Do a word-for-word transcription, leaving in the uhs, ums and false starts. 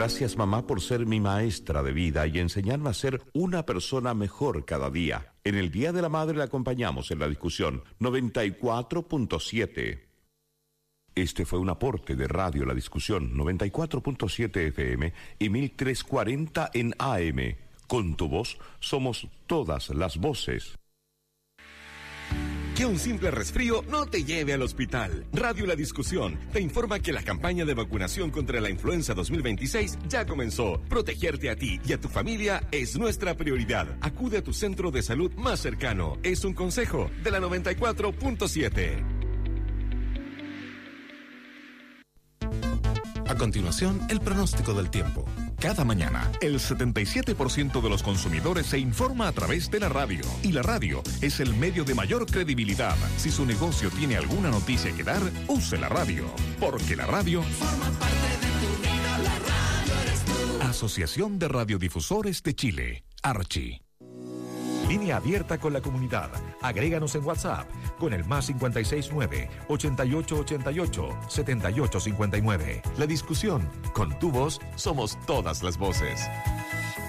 Gracias, mamá, por ser mi maestra de vida y enseñarme a ser una persona mejor cada día. En el Día de la Madre la acompañamos en la discusión noventa y cuatro punto siete. Este fue un aporte de Radio La Discusión noventa y cuatro punto siete F M y mil trescientos cuarenta en A M. Con tu voz somos todas las voces. Que un simple resfrío no te lleve al hospital. Radio La Discusión te informa que la campaña de vacunación contra la influenza dos mil veintiséis ya comenzó. Protegerte a ti y a tu familia es nuestra prioridad. Acude a tu centro de salud más cercano. Es un consejo de la noventa y cuatro punto siete. A continuación, el pronóstico del tiempo. Cada mañana, el setenta y siete por ciento de los consumidores se informa a través de la radio. Y la radio es el medio de mayor credibilidad. Si su negocio tiene alguna noticia que dar, use la radio. Porque la radio forma parte de tu vida. La radio eres tú. Asociación de Radiodifusores de Chile, Archi. Línea abierta con la comunidad. Agréganos en WhatsApp con el más cincuenta y seis nueve, ochenta y ocho ochenta y ocho, setenta y ocho cincuenta y nueve. La discusión, con tu voz, somos todas las voces.